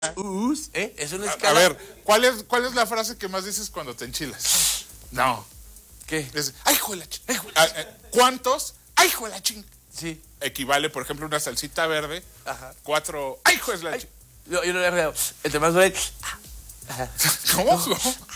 Es una A escala. ver, ¿cuál es la frase que más dices cuando te enchilas? No. ¿Qué? Es, ¡ay, hijo de la ching! ¿Cuántos? ¡Ay, hijo de la ching! Sí. Equivale, por ejemplo, una salsita verde. Ajá. 4. ¡Ay, hijo de la ching! Yo no le he reído. Entre más duele. ¿Cómo? No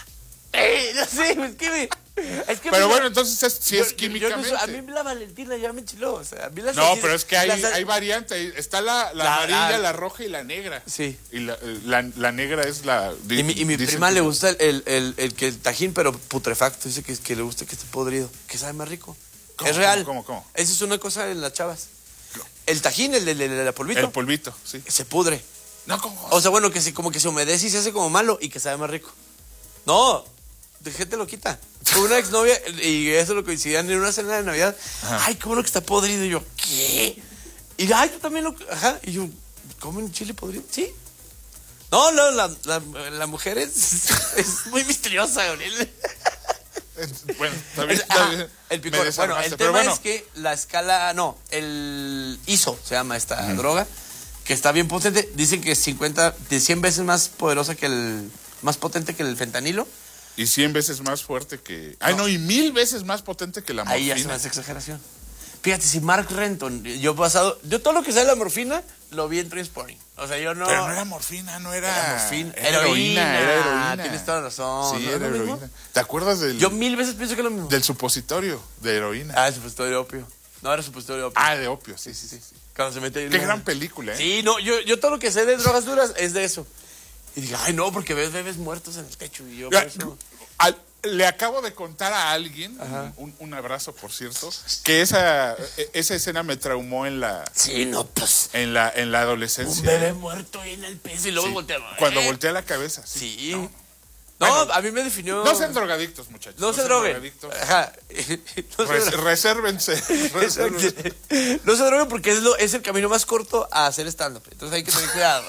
sé, es que. Pero bueno, entonces sí es químicamente. A mí la Valentina ya me enchiló. O sea, a mí No, pero es que hay variantes. Está la amarilla, la roja y la negra. Sí. Y la negra es la... Y mi prima le gusta el tajín, pero putrefacto. Dice que le gusta que esté podrido, que sabe más rico. ¿Cómo, es real. ¿Cómo? Esa es una cosa en las chavas. El tajín, el de la polvito. El polvito, sí. Se pudre. No, ¿cómo? O sea, bueno, como que se humedece y se hace como malo y que sabe más rico. No, de gente lo quita. Con una exnovia, y eso lo coincidían en una cena de Navidad. Ajá. Ay, qué bueno que está podrido. Y yo, ¿qué? Y ay, tú también lo... Ajá. Y yo, ¿comen chile podrido? Sí. No, la mujer es muy misteriosa, Gabriel. Bueno, está bien. El picor. Bueno, el tema es que la escala... No, el ISO se llama esta droga, que está bien potente. Dicen que 100 veces más poderosa que más potente que el fentanilo. Y 100 veces más fuerte que... Ay, no, y 1000 veces más potente que la morfina. Ahí ya se me hace exageración. Fíjate, si Mark Renton, yo todo lo que sabe de la morfina, lo vi en Trainspotting. O sea, yo no... Pero no era morfina, no era... Era morfina. Era heroína. Tienes toda la razón. Sí, ¿no? era heroína. ¿Te acuerdas del... Yo 1000 veces pienso que es lo mismo. Del supositorio de heroína. Ah, el supositorio de opio. No, era supositorio de opio. Ah, de opio, sí. Cuando se mete... Qué gran película, ¿eh? Sí, no, yo todo lo que sé de drogas duras es de eso. Y dije, ay, no, porque ves bebés muertos en el techo. Y yo, por eso... Le acabo de contar a alguien, un abrazo, por cierto, que esa escena me traumó en la... Sí, no, pues... En la adolescencia. Un bebé muerto ahí en el peso y luego volteaba. Cuando voltea la cabeza, sí. Sí. No, bueno, a mí me definió... No sean drogadictos, muchachos. No se droguen. Ajá. Resérvense. No se droguen porque es el camino más corto a hacer stand-up. Entonces hay que tener cuidado.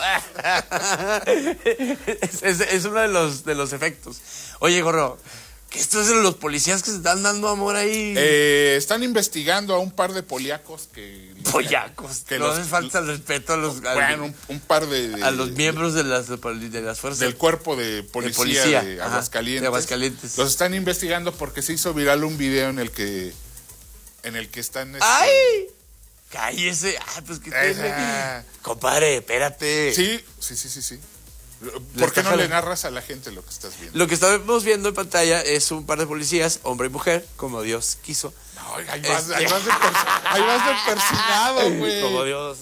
Es uno de los efectos. Oye, Gorro, ¿qué esto es de los policías que se están dando amor ahí? Están investigando a un par de poliacos que... Pollacos. Que no les falta el respeto a los... Bueno, un par de... A los miembros de las fuerzas... Del cuerpo de policía de Aguascalientes. De Aguascalientes. Los están investigando porque se hizo viral un video en el que están... ¡Ay! ¡Cállese! ¡Ah, pues que compadre, espérate! Sí. ¿Por qué no le narras a la gente lo que estás viendo? Lo que estamos viendo en pantalla es un par de policías, hombre y mujer, como Dios quiso. No, ahí vas de persinado, güey. Como Dios.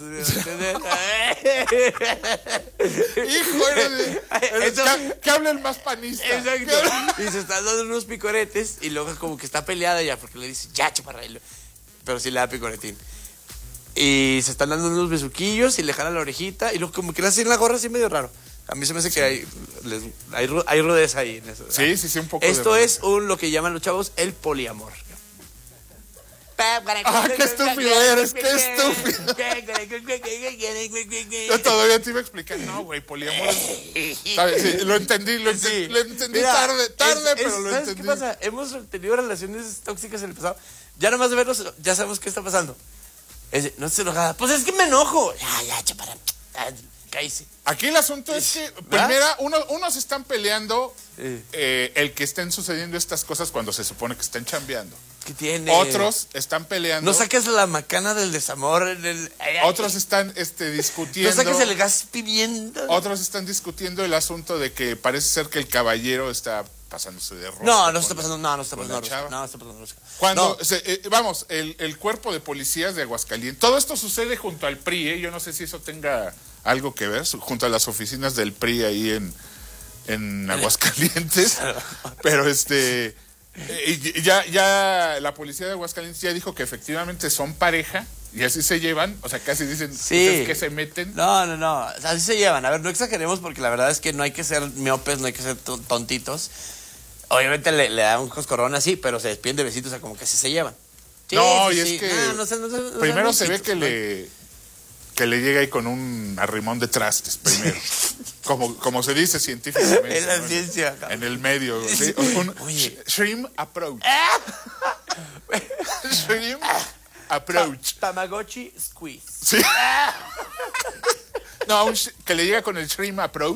Hijo, que hable el más panista. Exacto. Y se están dando unos picoretes y luego como que está peleada ya porque le dice, ya, chaparra. Pero sí le da picoretín. Y se están dando unos besuquillos y le jala la orejita y luego como que le hacen la gorra así medio raro. A mí se me hace que hay rudeza ahí en eso. Sí, un poco. Esto es lo que llaman los chavos el poliamor. ¡Qué estúpido eres! ¡Qué estúpido! Yo todavía te iba a explicar. No, güey, poliamor es... ¿Sabes? Sí, lo entendí mira, tarde, pero lo entendí. ¿Sabes qué pasa? Hemos tenido relaciones tóxicas en el pasado. Ya nomás de verlos, ya sabemos qué está pasando. No estés enojada. Pues es que me enojo. Ya, chaparra. Cállese. Aquí el asunto es que, primera, unos están peleando el que estén sucediendo estas cosas cuando se supone que están chambeando. ¿Qué tiene? Otros están peleando. No saques la macana del desamor. Otros están discutiendo. No saques el gas pimienta. Otros están discutiendo el asunto de que parece ser que el caballero está pasándose de rosca. No está pasando. No está pasando rosca. Cuando, vamos, el cuerpo de policías de Aguascalientes, todo esto sucede junto al PRI, yo no sé si eso tenga algo que ver, junto a las oficinas del PRI ahí en Aguascalientes, pero ya la policía de Aguascalientes ya dijo que efectivamente son pareja y así se llevan, o sea, casi dicen que se meten. No, así se llevan. A ver, no exageremos porque la verdad es que no hay que ser miopes, no hay que ser tontitos. Obviamente le da un coscorrón así, pero se despiden de besitos, o sea, como que así se llevan. Sí, es que primero se ve que le llega ahí con un arrimón de trastes primero. como se dice científicamente. En la ciencia. En el medio. ¿Sí? Un shrimp approach. Shrimp approach. Tamagotchi squeeze. Sí. No, que le llega con el Shrimp Approach.